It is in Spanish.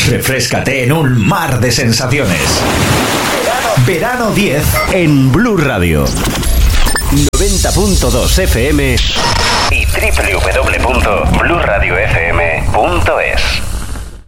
Refréscate en un mar de sensaciones. Verano 10 en Blue Radio. 90.2 FM y www.bluradiofm.es.